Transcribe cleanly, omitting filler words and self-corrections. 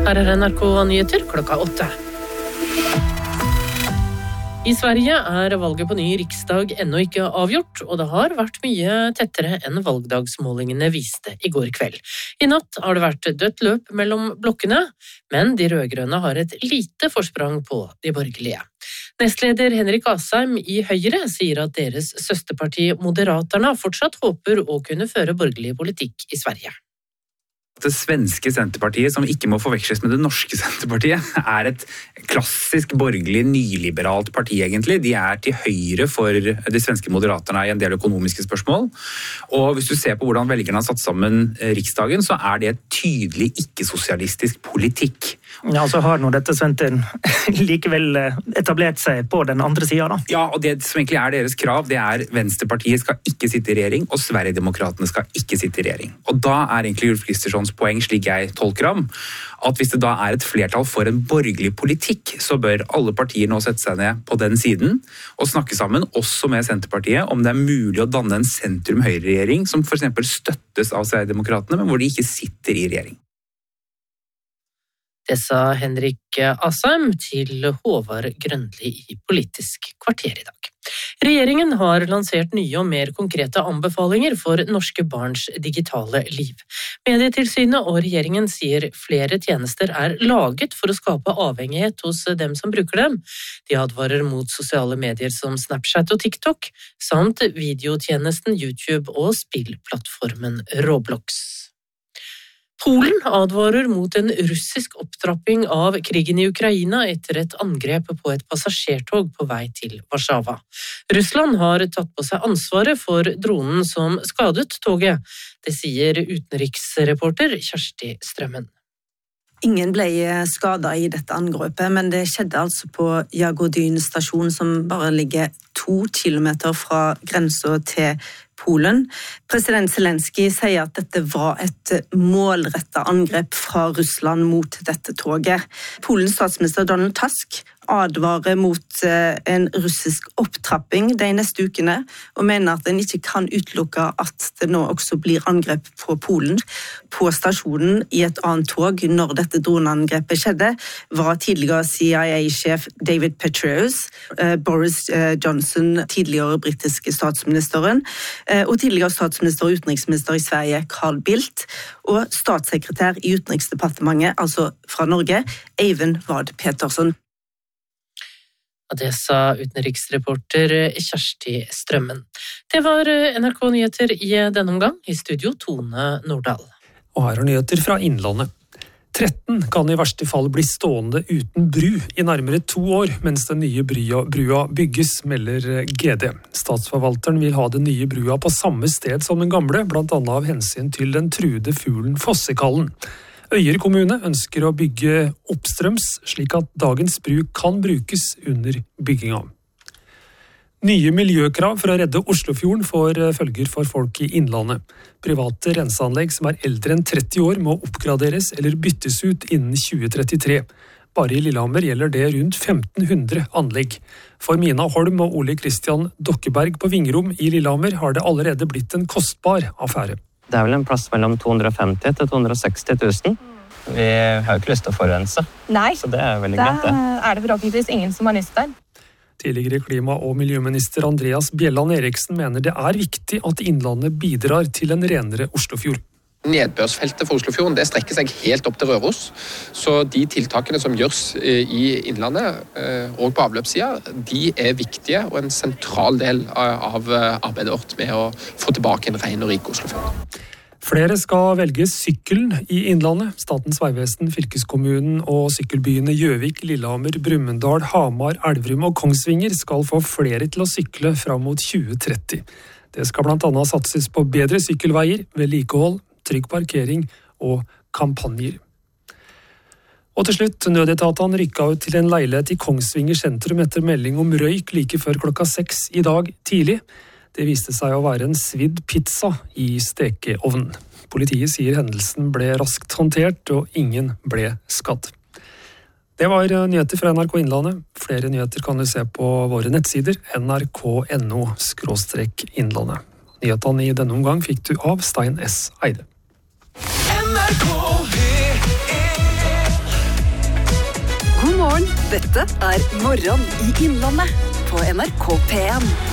Her NRK Nyheter klokka 8. I Sverige valget på ny riksdag ennå ikke avgjort, og det har vært mye tettere enn valgdagsmålingene viste i går kveld. I natt har det vært dødt løp mellom blokkene, men de rødgrønne har et lite forsprang på de borgerlige. Nestleder Henrik Asheim i Høyre sier at deres søsterparti Moderaterna fortsatt håper å kunne føre borgerlig politikk i Sverige. Det svenske Senterpartiet, som ikke må forveksles med det norske Senterpartiet, et klassisk borgerlig nyliberalt parti egentlig. De til høyre for de svenske Moderaterna i en del økonomiske spørsmål. Og hvis du ser på hvordan velgerne har satt sammen riksdagen, så det tydelig ikke-sosialistisk politikk. Ja, så har nå dette Sventen likevel etablert seg på den andre siden, da. Ja, og det som egentlig deres krav, det Venstrepartiet skal ikke sitte i regjering, og Sverigedemokraterne skal ikke sitte i regjering. Og da egentlig Ulf Kristerssons poeng, slik jeg tolker ham, at hvis det da et flertall for en borgerlig politikk, så bør alle partier nå sette seg ned på den siden og snakke sammen, også med Senterpartiet, om det mulig å danne en sentrum-høyre-regjering som for eksempel støttes av Sverigedemokraterne, men hvor de ikke sitter i regjering. Det sa Henrik Asheim til Håvard Grønli i Politisk kvarter i dag. Regjeringen har lansert nye og mer konkrete anbefalinger for norske barns digitale liv. Medietilsynet og regjeringen sier flere tjenester laget for å skape avhengighet hos dem som bruker dem. De advarer mot sosiale medier som Snapchat og TikTok, samt videotjenesten YouTube og spillplattformen Roblox. Polen advarer mot en russisk opptrapping av krigen i Ukraina etter et angrep på et passasjertog på vei til Warszawa. Russland har tatt på seg ansvaret for dronen som skadet toget. Det sier utenriksreporter Kjersti Strømmen. Ingen ble skadet i dette angrepet, men det skjedde altså på Jagodyn stasjon, som bare ligger 2 kilometer fra grensen til Polen. President Zelensky sier at dette var et målrettet angrep fra Russland mot dette toget. Polens statsminister Donald Tusk advarer mot en russisk opptrapping de neste ukene, og mener at en ikke kan utelukke at det nå også blir angrep på Polen. På stasjonen i et annet tog når dette droneangrepet skjedde, var tidligere CIA-sjef David Petraeus, Boris Johnson, tidligere britiske statsministeren, og tidligere statsminister og utenriksminister i Sverige, Carl Bildt, og statssekretær i Utenriksdepartementet, altså fra Norge, Eivind Vad Petersson. Det sa utenriksreporter Kjersti Strømmen. Det var NRK Nyheter i denne omgang. I studio Tone Nordahl. Og her nyheter fra Innlandet. 13 kan i verste fall bli stående uten bru i nærmere 2 år, mens den nye brua bygges, melder GD. Statsforvalteren vil ha den nye brua på samme sted som den gamle, blant annet av hensyn til den truede fuglen fossekallen. Øyer kommune ønsker å bygge oppstrøms, slik at dagens bru kan brukes under bygginga. Nye miljøkrav for å redde Oslofjorden får følger for folk i Innlandet. Private renseanlegg som eldre enn 30 år må oppgraderes eller byttes ut innen 2033. Bare i Lillehammer gjelder det rundt 1500 anlegg. For Mina Holm og Ole Kristian Dokkeberg på Vingrom i Lillehammer har det allerede blitt en kostbar affære. Det vel en plass mellom 250 til 260 000. Vi har jo ikke lyst til å forurense. Nei, så det veldig greit det. Da det forhåpentligvis ingen som har lyst der. Tidligere klima- og miljøminister Andreas Bjelland Eriksen mener det viktig at Innlandet bidrar til en renere Oslofjord. Nedbørsfeltet for Oslofjorden det strekker seg helt opp til Røros, så de tiltakene som gjøres i Innlandet og på avløpssiden, de viktige og en sentral del av arbeidet vårt med å få tilbake en ren og rik Oslofjord. Flere skal velge sykkelen i Innlandet. Statens vegvesen, fylkeskommunen og sykkelbyene Gjøvik, Lillehammer, Brumunddal, Hamar, Elverum og Kongsvinger skal få flere til å sykle fram mot 2030. Det skal blant annet satses på bedre sykkelveier, vedlikehold, trygg parkering og kampanjer. Og til slutt, nødetatene rykket ut til en leilighet i Kongsvinger sentrum etter melding om røyk like før 6:00 i dag tidlig. Det viste seg å være en svidd pizza i stekeovnen. Politiet sier hendelsen ble raskt håndtert, og ingen ble skadd. Det var nyheter fra NRK Innlandet. Flere nyheter kan du se på våre nettsider nrk.no/innlandet. Nyhetene i denne omgang fikk du av Stein S. Eide. NRK Dette Morgen i Innlandet på NRK P1.